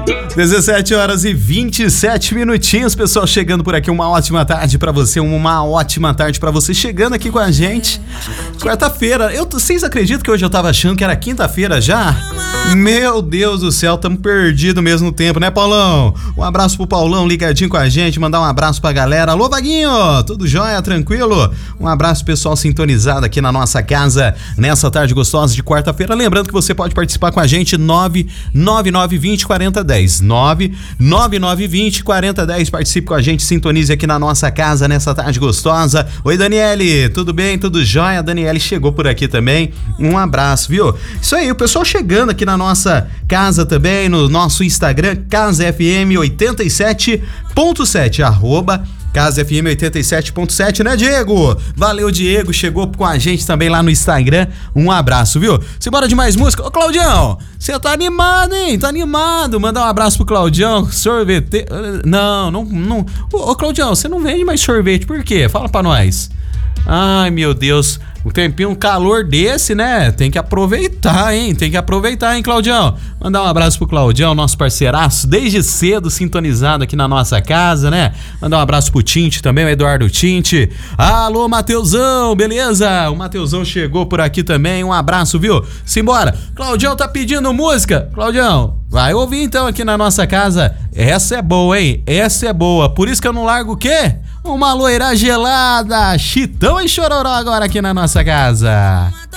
17 horas e 27 minutinhos, pessoal, chegando por aqui. Uma ótima tarde pra você, uma ótima tarde pra você chegando aqui com a gente. Quarta-feira, vocês acreditam que hoje eu tava achando que era quinta-feira já? Meu Deus do céu, tamo perdido mesmo no tempo, né, Paulão? Um abraço pro Paulão ligadinho com a gente, mandar um abraço pra galera. Alô, Vaguinho, tudo jóia, tranquilo? Um abraço, pessoal sintonizado aqui na nossa casa nessa tarde gostosa de quarta-feira. Lembrando que você pode participar com a gente, 999204010. 999204010. Participe com a gente, sintonize aqui na nossa casa nessa tarde gostosa. Oi, Daniele, tudo bem? Tudo jóia? A Daniele chegou por aqui também. Um abraço, viu? Isso aí, o pessoal chegando aqui na nossa casa também, no nosso Instagram, CasaFM87.7, @CasaFM 87.7, né, Diego? Valeu, Diego, chegou com a gente também lá no Instagram. Um abraço, viu? Simbora de mais música. Ô, Claudião, você tá animado, hein? Tá animado. Mandar um abraço pro Claudião, sorvete. Não. Ô, Claudião, você não vende mais sorvete, por quê? Fala pra nós. Ai, meu Deus, um tempinho, um calor desse, né? Tem que aproveitar, hein? Claudião? Mandar um abraço pro Claudião, nosso parceiraço, desde cedo sintonizado aqui na nossa casa, né? Mandar um abraço pro Tinte também, o Eduardo Tinte. Alô, Mateusão, beleza? O Mateusão chegou por aqui também, um abraço, viu? Simbora. Claudião tá pedindo música. Claudião, vai ouvir então aqui na nossa casa. Essa é boa, hein? Essa é boa. Por isso que eu não largo o quê? Uma loira gelada, Chitão e Chororó agora aqui na nossa casa.